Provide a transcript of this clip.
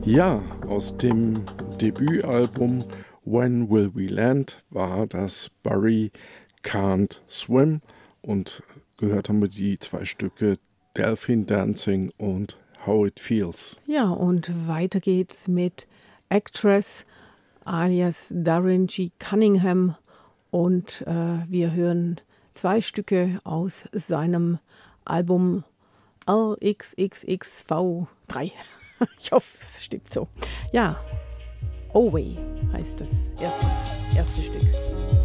Ja, aus dem Debütalbum When Will We Land war das Barry Can't Swim und gehört haben wir die zwei Stücke Delphine Dancing und How It Feels. Ja, und weiter geht's mit Actress alias Darren G. Cunningham und wir hören zwei Stücke aus seinem Album LXXXV3. Ich hoffe, es stimmt so. Ja, Away heißt das erste Stück.